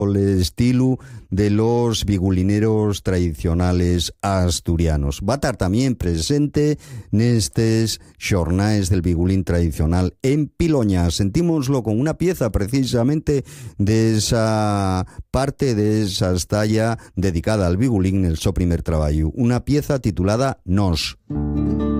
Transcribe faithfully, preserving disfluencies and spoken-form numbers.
el estilo de los bigulineros tradicionales asturianos. Va a estar también presente en estos xornais del bigulín tradicional en Piloña. Sentímoslo con una pieza precisamente de esa parte de esa estalla dedicada al bigulín en el su primer trabajo, una pieza titulada Nos.